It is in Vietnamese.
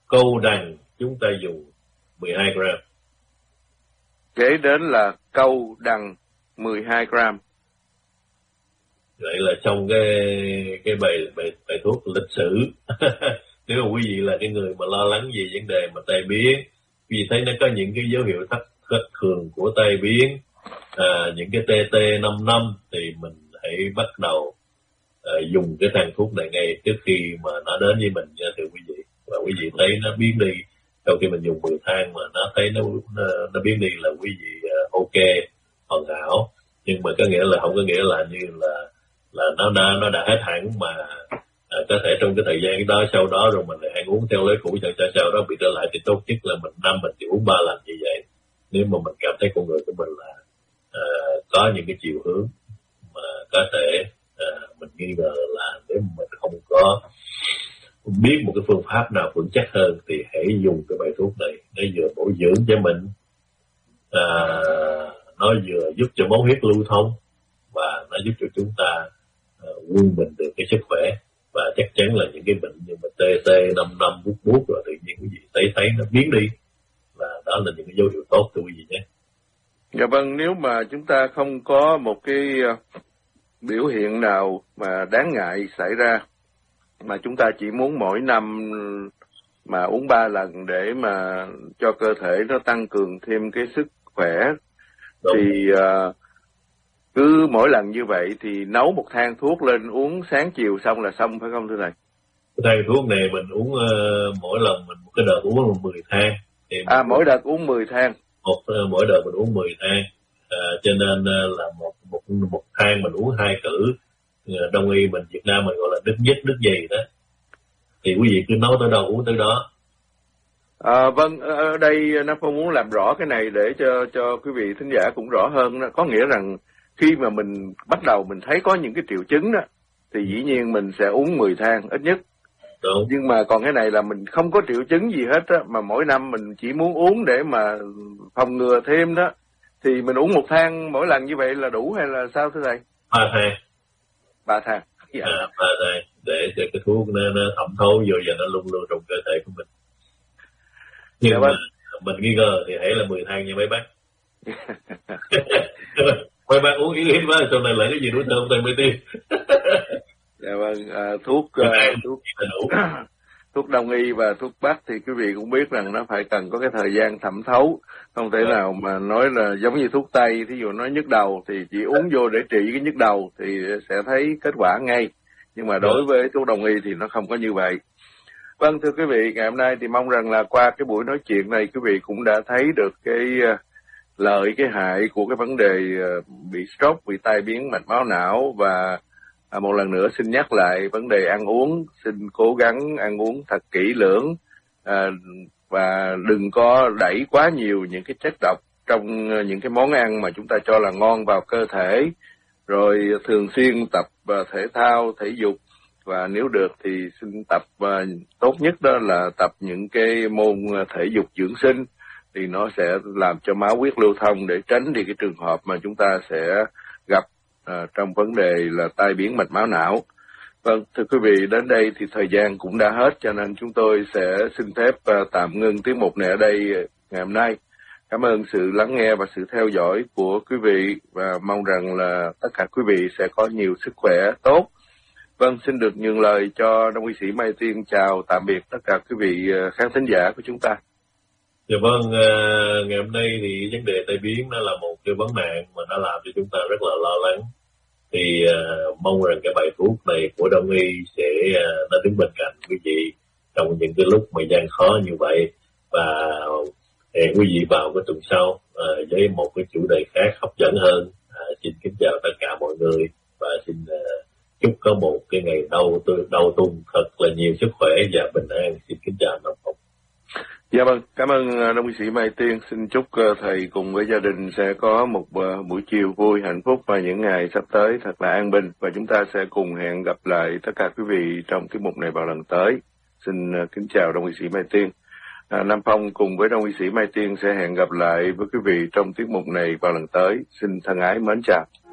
câu đằng chúng ta dùng 12 gram. Kế đến là câu đằng 12 gram. Vậy là trong cái bài thuốc lịch sử. Nếu mà quý vị là cái người mà lo lắng về vấn đề mà tai biến, quý vị thấy nó có những cái dấu hiệu thất thường của tai biến, những cái TT55 thì mình hãy bắt đầu dùng cái thang thuốc này ngay trước khi mà nó đến với mình nha thưa quý vị. Và quý vị thấy nó biến đi sau khi mình dùng 10 thang mà nó thấy nó biến đi là quý vị ok, hoàn hảo. Nhưng mà có nghĩa là không có nghĩa là như là nó đã hết hẳn, mà có thể trong cái thời gian đó sau đó rồi mình lại ăn uống theo lối cũ, cho sau đó bị trở lại, thì tốt nhất là mình chỉ uống 3 lần như vậy. Nếu mà mình cảm thấy con người của mình là có những cái chiều hướng mà có thể mình nghi ngờ là nếu mình không có biết một cái phương pháp nào vững chắc hơn thì hãy dùng cái bài thuốc này. Nó vừa bổ dưỡng cho mình, nó vừa giúp cho máu huyết lưu thông, và nó giúp cho chúng ta quân bình được cái sức khỏe. Và chắc chắn là những cái bệnh như mà TT55 bút rồi tự nhiên quý vị thấy nó biến đi, là đó là những cái dấu hiệu tốt thưa quý vị nhé. Dạ vâng, nếu mà chúng ta không có một cái biểu hiện nào mà đáng ngại xảy ra, mà chúng ta chỉ muốn mỗi năm mà uống 3 lần để mà cho cơ thể nó tăng cường thêm cái sức khỏe, đúng, thì cứ mỗi lần như vậy thì nấu một thang thuốc lên uống sáng chiều xong là xong, phải không thưa thầy? Cái thang thuốc này mình uống mỗi lần mình một cái đợt uống là 10 thang. Thì mỗi đợt uống 10 thang. Mỗi đợt mình uống 10 thang. Cho nên là một thang mình uống 2 cữ. Đông y mình Việt Nam mình gọi là đứt nhất đứt dày đó. Thì quý vị cứ nấu tới đâu uống tới đó. Vâng, ở đây nó không muốn làm rõ cái này để cho quý vị thính giả cũng rõ hơn đó. Có nghĩa rằng khi mà mình bắt đầu mình thấy có những cái triệu chứng đó thì dĩ nhiên mình sẽ uống 10 thang ít nhất. Đúng. Nhưng mà còn cái này là mình không có triệu chứng gì hết á, mà mỗi năm mình chỉ muốn uống để mà phòng ngừa thêm đó, thì mình uống 1 thang mỗi lần như vậy là đủ hay là sao thưa thầy? 3 thang. 3 thang. Dạ. 3 thang để cho cái thuốc nó thẩm thấu vô và nó luôn luôn trong cơ thể của mình. Nhưng mà mình nghi ngờ thì hãy là 10 thang nha mấy bác. Mấy bác uống ít quá, sau này lại cái gì đối thơm tay mới tiêm. Dạ vâng, thuốc đông y và thuốc bắc thì quý vị cũng biết rằng nó phải cần có cái thời gian thẩm thấu, không thể nào mà nói là giống như thuốc tây, thí dụ nói nhức đầu thì chỉ uống vô để trị cái nhức đầu thì sẽ thấy kết quả ngay, nhưng mà đối với thuốc đông y thì nó không có như vậy. Vâng, thưa quý vị, ngày hôm nay thì mong rằng là qua cái buổi nói chuyện này quý vị cũng đã thấy được cái lợi cái hại của cái vấn đề bị stroke, bị tai biến mạch máu não. Và một lần nữa xin nhắc lại vấn đề ăn uống, xin cố gắng ăn uống thật kỹ lưỡng, và đừng có đẩy quá nhiều những cái chất độc trong những cái món ăn mà chúng ta cho là ngon vào cơ thể. Rồi thường xuyên tập thể thao, thể dục, và nếu được thì xin tập, tốt nhất đó là tập những cái môn thể dục dưỡng sinh, thì nó sẽ làm cho máu huyết lưu thông để tránh đi cái trường hợp mà chúng ta sẽ gặp trong vấn đề là tai biến mạch máu não. Vâng, thưa quý vị, đến đây thì thời gian cũng đã hết, cho nên chúng tôi sẽ xin phép tạm ngưng tiết mục này ở đây ngày hôm nay. Cảm ơn sự lắng nghe và sự theo dõi của quý vị, và mong rằng là tất cả quý vị sẽ có nhiều sức khỏe tốt. Vâng, xin được nhường lời cho Đông y sĩ Mai Tiên chào tạm biệt tất cả quý vị khán thính giả của chúng ta. Dạ vâng, ngày hôm nay thì vấn đề tai biến nó là một cái vấn nạn mà nó làm cho chúng ta rất là lo lắng. Thì mong rằng cái bài thuốc này của Đông y sẽ nó đứng bên cạnh quý vị trong những cái lúc mà gian khó như vậy. Và hẹn quý vị vào cái tuần sau với một cái chủ đề khác hấp dẫn hơn. Xin kính chào tất cả mọi người, và xin chúc có một cái ngày đầu tuần thật là nhiều sức khỏe và bình an. Xin kính chào Nam Phong. Dạ vâng, cảm ơn Đông y sĩ Mai Tiên. Xin chúc thầy cùng với gia đình sẽ có một buổi chiều vui, hạnh phúc và những ngày sắp tới thật là an bình. Và chúng ta sẽ cùng hẹn gặp lại tất cả quý vị trong tiết mục này vào lần tới. Xin kính chào Đông y sĩ Mai Tiên. Nam Phong cùng với Đông y sĩ Mai Tiên sẽ hẹn gặp lại với quý vị trong tiết mục này vào lần tới. Xin thân ái mến chào.